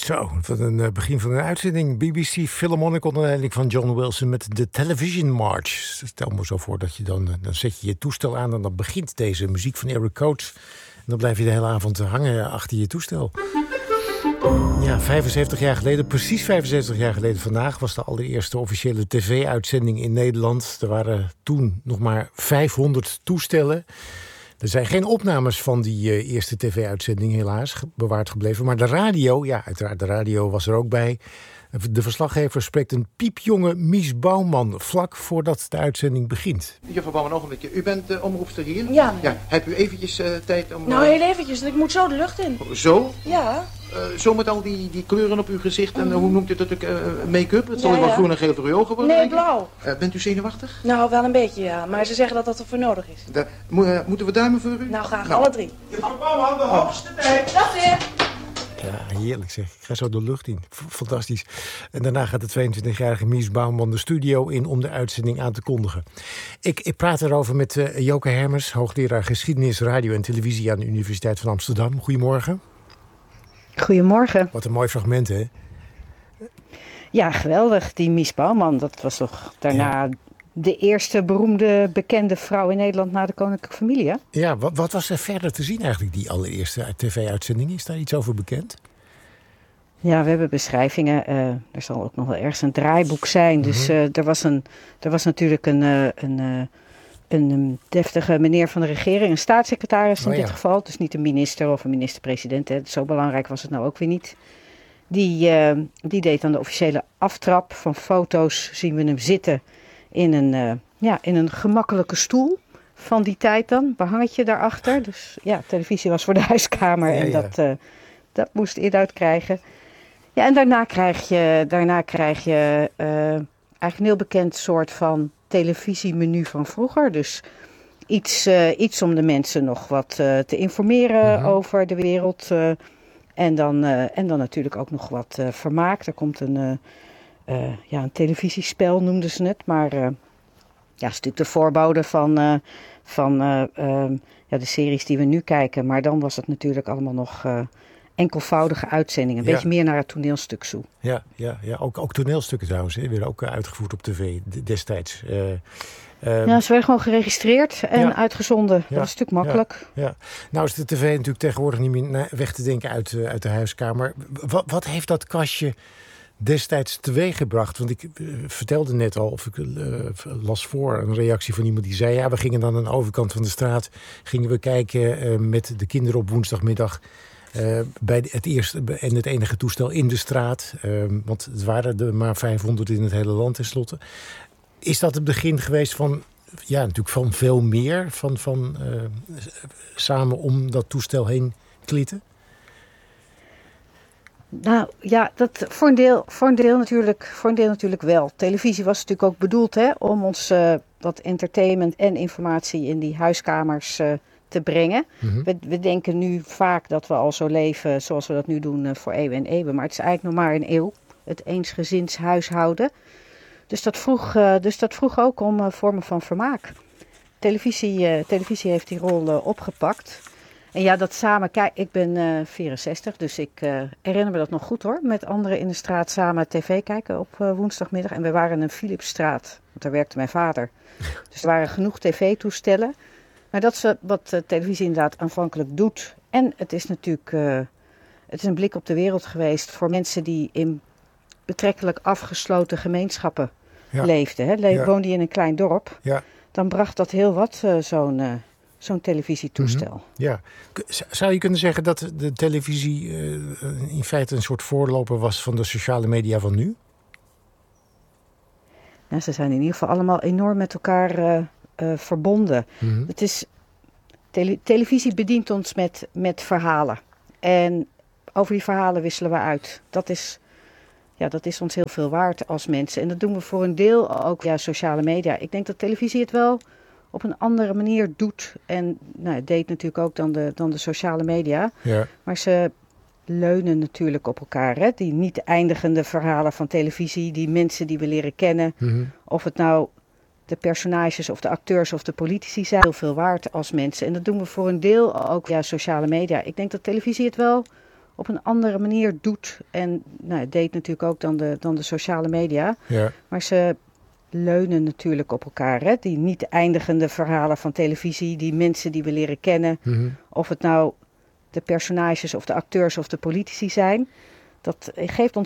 Zo, wat een begin van een uitzending. BBC Philharmonic onder leiding van John Wilson met de Television March. Stel me zo voor dat je dan zet je toestel aan en dan begint deze muziek van Eric Coates. En dan blijf je de hele avond hangen achter je toestel. Ja, 75 jaar geleden, precies 75 jaar geleden vandaag, was de allereerste officiële tv-uitzending in Nederland. Er waren toen nog maar 500 toestellen. Er zijn geen opnames van die eerste tv-uitzending helaas bewaard gebleven. Maar de radio, ja, uiteraard de radio was er ook bij. De verslaggever spreekt een piepjonge Mies Bouwman vlak voordat de uitzending begint. Juffrouw Bouwman, een ogenblikje. U bent omroepster hier? Ja. Heb u eventjes tijd om... Nou, heel eventjes. Ik moet zo de lucht in. Zo? Ja. Zo met al die kleuren op uw gezicht en hoe noemt u dat ook? Make-up? Het zal wel groen en geel voor uw ogen worden. Nee, blauw. Bent u zenuwachtig? Nou, wel een beetje, ja. Maar ze zeggen dat dat ervoor nodig is. Moeten we duimen voor u? Nou, graag alle drie. Juffrouw Bouwman, de hoogste tijd. Dag weer. Ja, heerlijk zeg. Ik ga zo de lucht in. Fantastisch. En daarna gaat de 22-jarige Mies Bouwman de studio in om de uitzending aan te kondigen. Ik praat erover met Joke Hermers, hoogleraar geschiedenis, radio en televisie aan de Universiteit van Amsterdam. Goedemorgen. Goedemorgen. Wat een mooi fragment, hè? Ja, geweldig. Die Mies Bouwman, dat was toch daarna de eerste beroemde, bekende vrouw in Nederland na de koninklijke familie, hè? Ja, wat was er verder te zien eigenlijk, die allereerste tv-uitzending? Is daar iets over bekend? Ja, we hebben beschrijvingen. Er zal ook nog wel ergens een draaiboek zijn. Dus er was natuurlijk een deftige meneer van de regering, een staatssecretaris in dit geval. Dus niet een minister of een minister-president. Hè. Zo belangrijk was het nou ook weer niet. Die deed dan de officiële aftrap. Van foto's zien we hem zitten in een gemakkelijke stoel van die tijd dan. Behangetje daarachter. Dus ja, televisie was voor de huiskamer en dat moest inhoud krijgen. Ja, en daarna krijg je eigenlijk een heel bekend soort van televisiemenu van vroeger. Dus iets om de mensen nog wat te informeren over de wereld. En dan natuurlijk ook nog wat vermaak. Er komt een televisiespel noemden ze het. Maar het is natuurlijk de voorbode van de series die we nu kijken. Maar dan was het natuurlijk allemaal nog enkelvoudige uitzendingen. Een beetje meer naar het toneelstuk toe. Ja, ook toneelstukken trouwens. Hè? Weer ook uitgevoerd op tv destijds. Ze werden gewoon geregistreerd en uitgezonden. Dat is natuurlijk makkelijk. Ja. Nou is de tv natuurlijk tegenwoordig niet meer weg te denken uit de huiskamer. Wat heeft dat kastje destijds teweeggebracht? Want ik vertelde net al, of ik las voor een reactie van iemand die zei... ja, we gingen dan aan de overkant van de straat, gingen we kijken met de kinderen op woensdagmiddag... bij het eerste en het enige toestel in de straat. Want het waren er maar 500 in het hele land tenslotte. Is dat het begin geweest van, ja, natuurlijk van veel meer? Van samen om dat toestel heen klitten? Nou ja, dat voor een deel natuurlijk wel. Televisie was natuurlijk ook bedoeld om ons wat entertainment en informatie in die huiskamers te brengen. We denken nu vaak dat we al zo leven zoals we dat nu doen voor eeuwen en eeuwen. Maar het is eigenlijk nog maar een eeuw. Het eensgezinshuishouden. Dus dat vroeg ook om vormen van vermaak. Televisie heeft die rol opgepakt. En ja, dat samen, kijk, ik ben 64, dus ik herinner me dat nog goed hoor. Met anderen in de straat samen tv kijken op woensdagmiddag. En we waren in een Philipsstraat, want daar werkte mijn vader. Dus er waren genoeg tv-toestellen. Maar dat is wat televisie inderdaad aanvankelijk doet. En het is natuurlijk het is een blik op de wereld geweest voor mensen die in betrekkelijk afgesloten gemeenschappen leefden. Woonde je in een klein dorp, dan bracht dat heel wat zo'n televisietoestel. Ja. Zou je kunnen zeggen dat de televisie in feite een soort voorloper was van de sociale media van nu? Nou, ze zijn in ieder geval allemaal enorm met elkaar verbonden. Het is, televisie bedient ons met verhalen. En over die verhalen wisselen we uit. Dat is ons heel veel waard als mensen. En dat doen we voor een deel ook via sociale media. Ik denk dat televisie het wel op een andere manier doet. En het deed natuurlijk ook dan de sociale media. Ja. Maar ze leunen natuurlijk op elkaar. Hè? Die niet eindigende verhalen van televisie. Die mensen die we leren kennen. Of het nou de personages of de acteurs of de politici zijn. Heel veel waard als mensen. En dat doen we voor een deel ook via sociale media. Ik denk dat televisie het wel op een andere manier doet. En het deed natuurlijk ook dan de sociale media. Ja. Maar ze leunen natuurlijk op elkaar. Hè? Die niet eindigende verhalen van televisie. Die mensen die we leren kennen. Of het nou de personages of de acteurs of de politici zijn. Dat geeft ons